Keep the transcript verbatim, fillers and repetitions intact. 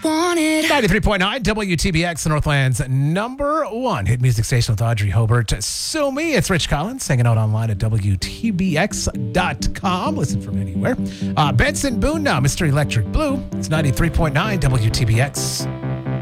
wanted. ninety-three point nine W T B X, Northland's number one hit music station with Audrey Hobart. Sue me. It's Rich Collins, hanging out online at W T B X dot com. Listen from anywhere. Uh, Benson Boone now, Mister Electric Blue. It's ninety-three point nine W T B X.